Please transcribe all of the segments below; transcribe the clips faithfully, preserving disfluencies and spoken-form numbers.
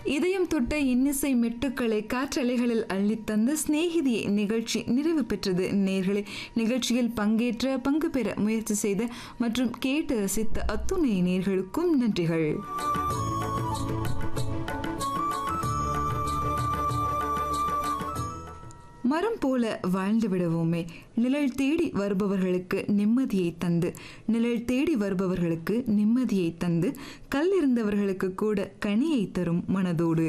இதயம் தொட்ட இன்னிசை மெட்டுக்களை காற்றலைகளில் அள்ளித்தந்த சிநேகிதியை நிகழ்ச்சி நிறைவு பெற்றது. நேயர்களே, நிகழ்ச்சியில் பங்கேற்ற பங்கு பெற முயற்சி செய்த மற்றும் கேட்டு ரசித்த அத்துணை நேயர்களுக்கும் நன்றிகள். மரம் போல வாழ்ந்து விடுவோமே. நிழல் தேடி வருபவர்களுக்கு நிம்மதியை தந்து நிழல் தேடி வருபவர்களுக்கு நிம்மதியை தந்து கல் இருந்தவர்களுக்கு கூட கனியை தரும் மனதோடு.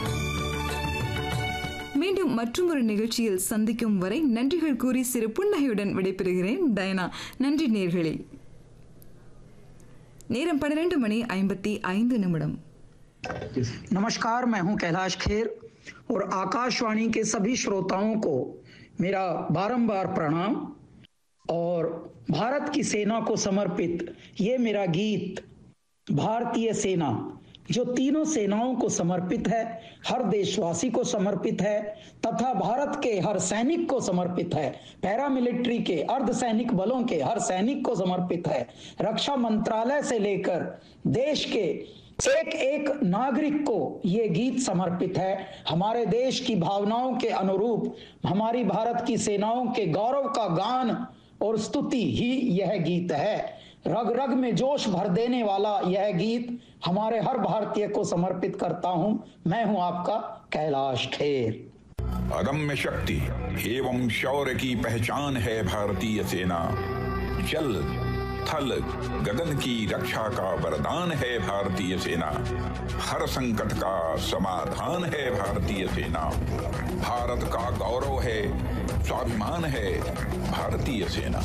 மீண்டும் மற்றும் ஒரு நிகழ்ச்சியில் சந்திக்கும் வரை நன்றிகள் கூறி சிறு புன்னகையுடன் விடைபெறுகிறேன். டயனா. நன்றி நேயர்களே. நேரம் பன்னிரண்டு மணி ஐம்பத்தி ஐந்து நிமிடம். नमस्कार, मैं हूं कैलाश खेर और आकाशवाणी के सभी श्रोताओं को मेरा बारंबार प्रणाम। और भारत की सेना को समर्पित ये मेरा गीत भारतीय सेना, जो तीनों सेनाओं को समर्पित है, हर देशवासी को समर्पित है तथा भारत के हर सैनिक को समर्पित है, पैरामिलिट्री के अर्धसैनिक बलों के हर सैनिक को समर्पित है, रक्षा मंत्रालय से लेकर देश के एक एक नागरिक को ये गीत समर्पित है। हमारे देश की भावनाओं के अनुरूप हमारी भारत की सेनाओं के गौरव का गान और स्तुति ही यह गीत है। रग रग में जोश भर देने वाला यह गीत हमारे हर भारतीय को समर्पित करता हूं। मैं हूं आपका कैलाश खेर। अदम्य शक्ति एवं शौर्य की पहचान है भारतीय सेना। जल थल गगन की रक्षा का वरदान है भारतीय सेना। हर संकट का समाधान है भारतीय सेना। भारत का गौरव है, स्वाभिमान है भारतीय सेना।